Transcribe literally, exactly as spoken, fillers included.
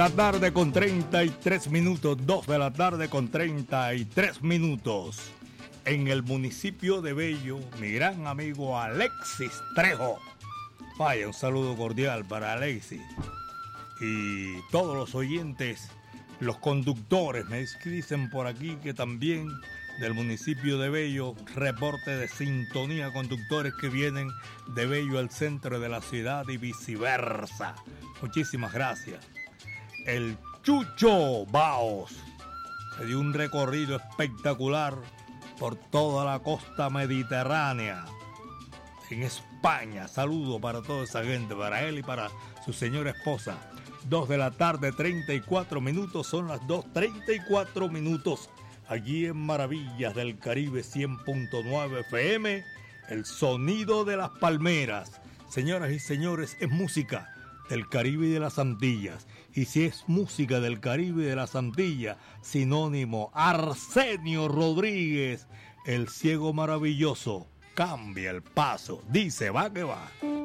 La tarde con treinta y tres minutos, dos de la tarde con treinta y tres minutos. En el municipio de Bello, mi gran amigo Alexis Trejo. Vaya, un saludo cordial para Alexis. Y todos los oyentes, los conductores, me dicen por aquí que también del municipio de Bello, reporte de sintonía, conductores que vienen de Bello al centro de la ciudad y viceversa. Muchísimas gracias. El Chucho Baos se dio un recorrido espectacular por toda la costa mediterránea en España. Saludo para toda esa gente, para él y para su señora esposa. Dos de la tarde, treinta y cuatro minutos, son las dos, treinta y cuatro minutos. Allí en Maravillas del Caribe cien punto nueve F M, el sonido de las palmeras. Señoras y señores, es música del Caribe y de las Antillas. Y si es música del Caribe y de las Antillas, sinónimo Arsenio Rodríguez, el ciego maravilloso. Cambia el paso, dice va que va.